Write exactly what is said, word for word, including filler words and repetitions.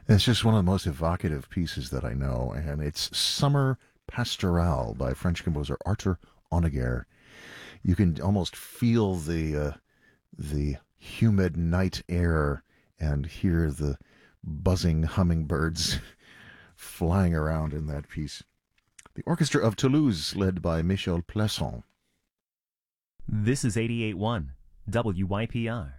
It's just one of the most evocative pieces that I know, and it's Summer Pastorale by French composer Arthur Honegger. You can almost feel the uh, the humid night air and hear the buzzing hummingbirds flying around in that piece. The Orchestra of Toulouse, led by Michel Plasson. This is eighty-eight point one W Y P R.